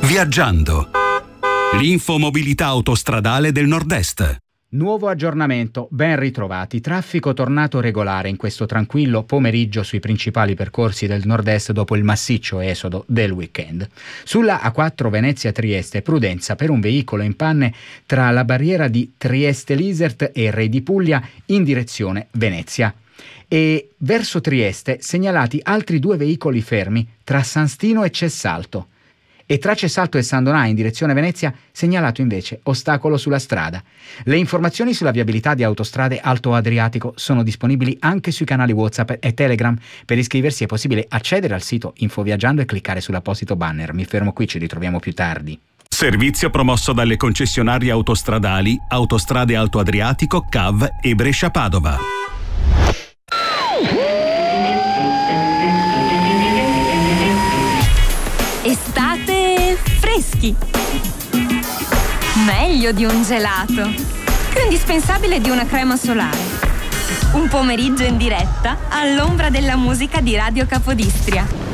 Viaggiando. L'infomobilità autostradale del Nord-Est. Nuovo aggiornamento, ben ritrovati. Traffico tornato regolare in questo tranquillo pomeriggio sui principali percorsi del Nord-Est dopo il massiccio esodo del weekend. Sulla A4 Venezia-Trieste, prudenza per un veicolo in panne tra la barriera di Trieste-Lisert e Re di Puglia in direzione Venezia. E verso Trieste segnalati altri 2 veicoli fermi tra San Stino e Cessalto. E tra Cessalto e San Donà in direzione Venezia segnalato invece ostacolo sulla strada. Le informazioni sulla viabilità di Autostrade Alto Adriatico sono disponibili anche sui canali WhatsApp e Telegram. Per iscriversi è possibile accedere al sito Infoviaggiando e cliccare sull'apposito banner. Mi fermo qui, ci ritroviamo più tardi. Servizio promosso dalle concessionarie autostradali Autostrade Alto Adriatico, CAV e Brescia-Padova. Estate freschi. Meglio di un gelato. Più indispensabile di una crema solare. Un pomeriggio in diretta all'ombra della musica di Radio Capodistria.